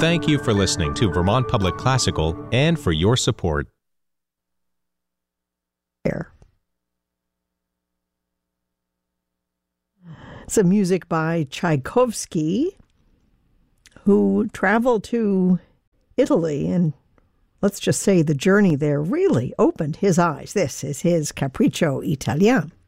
Thank you for listening to Vermont Public Classical and for your support. Some music by Tchaikovsky, who traveled to Italy, and let's just say the journey there really opened his eyes. This is his Capriccio Italien.